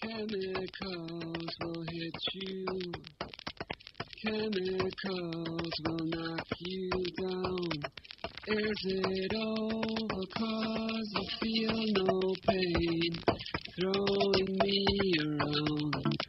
Chemicals will hit you. Chemicals will knock you down. Is it over 'cause you feel no pain?